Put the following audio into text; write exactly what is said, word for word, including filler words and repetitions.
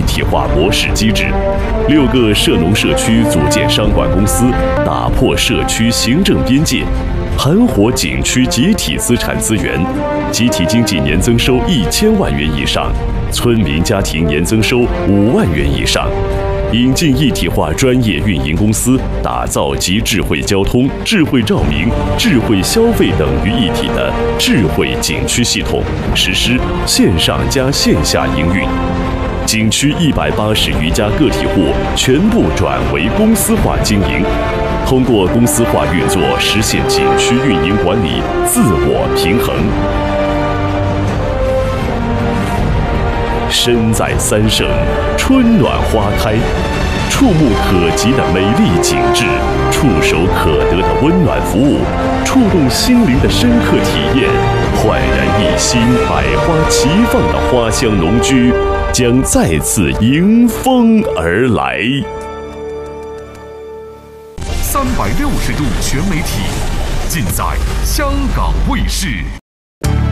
体化模式机制，六个涉农社区组建商管公司，打破社区行政边界，盘活景区集体资产资源，集体经济年增收一千万元以上，村民家庭年增收五万元以上。引进一体化专业运营公司，打造集智慧交通、智慧照明、智慧消费等于一体的智慧景区系统，实施线上加线下营运。景区一百八十余家个体户全部转为公司化经营，通过公司化运作，实现景区运营管理自我平衡。身在三圣，春暖花开，触目可及的美丽景致，触手可得的温暖服务，触动心灵的深刻体验，焕然一新、百花齐放的花香农居将再次迎风而来。 三百六十度全媒体，尽在香港卫视。